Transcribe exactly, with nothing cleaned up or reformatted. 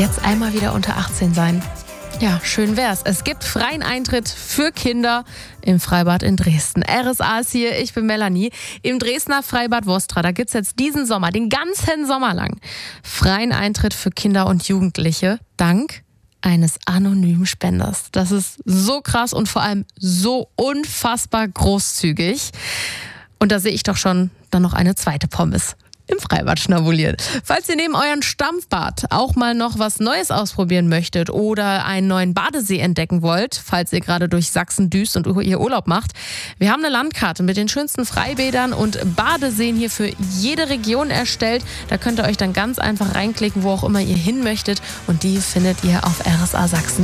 jetzt einmal wieder unter achtzehn sein. Ja, schön wär's. Es gibt freien Eintritt für Kinder im Freibad in Dresden. R S A ist hier, ich bin Melanie. Im Dresdner Freibad Vostra, da gibt's jetzt diesen Sommer, den ganzen Sommer lang, freien Eintritt für Kinder und Jugendliche, dank eines anonymen Spenders. Das ist so krass und vor allem so unfassbar großzügig. Und da sehe ich doch schon dann noch eine zweite Pommes im Freibad schnabulieren. Falls ihr neben euren Stampfbad auch mal noch was Neues ausprobieren möchtet oder einen neuen Badesee entdecken wollt, falls ihr gerade durch Sachsen düst und ihr Urlaub macht, wir haben eine Landkarte mit den schönsten Freibädern und Badeseen hier für jede Region erstellt. Da könnt ihr euch dann ganz einfach reinklicken, wo auch immer ihr hin möchtet, und die findet ihr auf R S A Sachsen.